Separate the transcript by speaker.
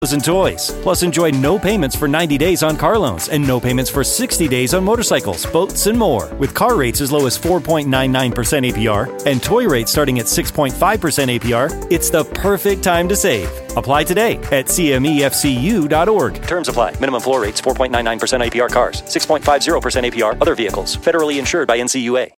Speaker 1: and toys. Plus, enjoy no payments for 90 days on car loans and no payments for 60 days on motorcycles, boats, and more. With car rates as low as 4.99% APR and toy rates starting at 6.5% APR, it's the perfect time to save. Apply today at cmefcu.org. Terms apply. Minimum floor rates 4.99% APR cars, 6.50% APR other vehicles. Federally insured by NCUA.